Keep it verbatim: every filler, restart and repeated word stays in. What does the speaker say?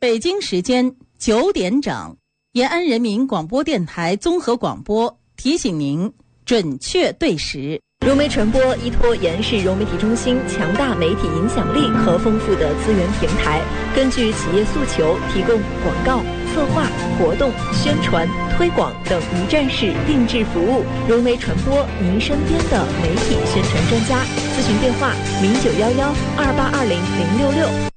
北京时间九点整，延安人民广播电台综合广播提醒您准确对时。 融媒传播依托延安市融媒体中心强大媒体影响力和丰富的资源平台，根据企业诉求，提供广告、策划、活动、宣传、推广等一站式定制服务。融媒传播，您身边的媒体宣传专家。咨询电话：零九幺幺二八二零零六六。